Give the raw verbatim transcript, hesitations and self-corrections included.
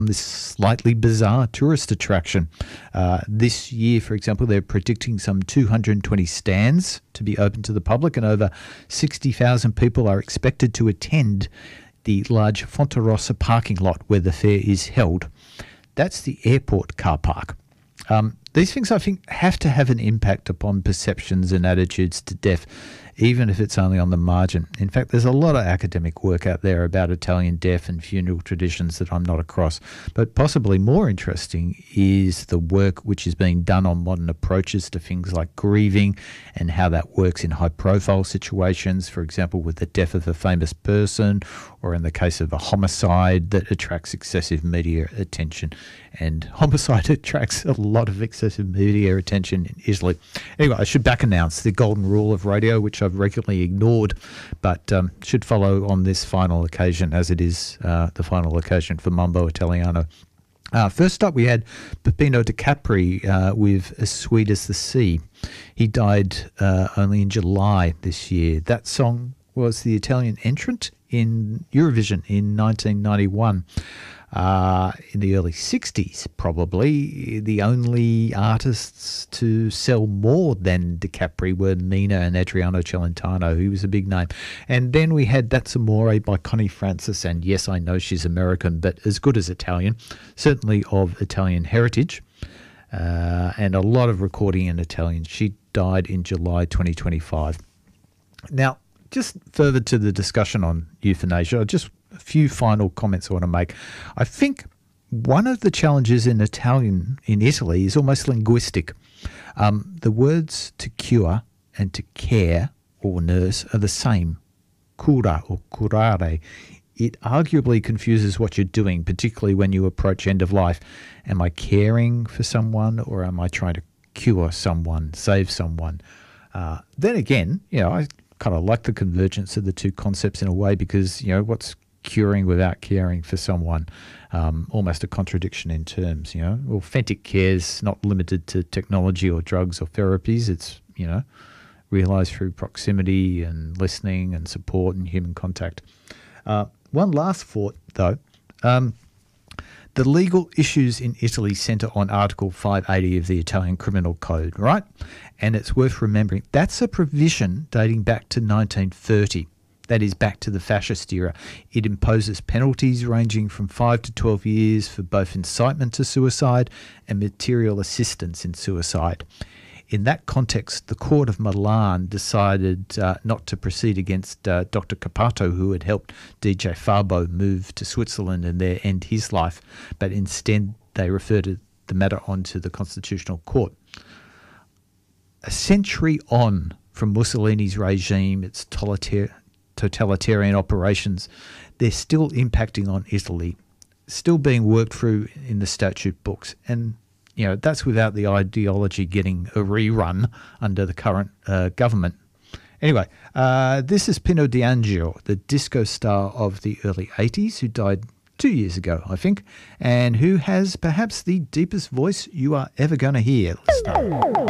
this slightly bizarre tourist attraction. Uh, this year, for example, they're predicting some two hundred twenty stands to be open to the public, and over sixty thousand people are expected to attend the large Fonterossa parking lot where the fair is held. That's the airport car park. Um, these things, I think, have to have an impact upon perceptions and attitudes to death, even if it's only on the margin. In fact, there's a lot of academic work out there about Italian death and funeral traditions that I'm not across. But possibly more interesting is the work which is being done on modern approaches to things like grieving and how that works in high-profile situations, for example, with the death of a famous person, or in the case of a homicide that attracts excessive media attention. And homicide attracts a lot of excessive media attention in Italy. Anyway, I should back announce the golden rule of radio, which I've regularly ignored, but um, should follow on this final occasion, as it is uh, the final occasion for Mambo Italiano. Uh, first up, we had Peppino De Capri uh, with As Sweet as the Sea. He died uh, only in July this year. That song was the Italian entrant in Eurovision in nineteen ninety-one. Uh, in the early sixties, probably, the only artists to sell more than De Capri were Mina and Adriano Celentano, who was a big name. And then we had That's Amore by Connie Francis, and yes, I know she's American, but as good as Italian, certainly of Italian heritage, uh, and a lot of recording in Italian. She died in July twenty twenty-five. Now, just further to the discussion on euthanasia, just a few final comments I want to make. I think one of the challenges in Italian, in Italy, is almost linguistic. Um, the words to cure and to care or nurse are the same, cura or curare. It arguably confuses what you're doing, particularly when you approach end of life. Am I caring for someone, or am I trying to cure someone, save someone? Uh, then again, you know, I kind of like the convergence of the two concepts in a way, because, you know, what's curing without caring for someone? Um, almost a contradiction in terms, you know. Authentic care is not limited to technology or drugs or therapies. It's, you know, realised through proximity and listening and support and human contact. Uh, one last thought, though. Um, the legal issues in Italy centre on Article five eighty of the Italian Criminal Code, right? And it's worth remembering that's a provision dating back to nineteen thirty. That is, back to the fascist era. It imposes penalties ranging from five to twelve years for both incitement to suicide and material assistance in suicide. In that context, the Court of Milan decided uh, not to proceed against uh, Doctor Capato, who had helped D J Fabo move to Switzerland and there end his life, but instead they referred the matter on to the Constitutional Court. A century on from Mussolini's regime, its totalitarian totalitarian operations, they're still impacting on Italy, still being worked through in the statute books. And, you know, that's without the ideology getting a rerun under the current uh, government. Anyway, uh, this is Pino D'Angio, the disco star of the early eighties, who died two years ago, I think, and who has perhaps the deepest voice you are ever going to hear. Listener.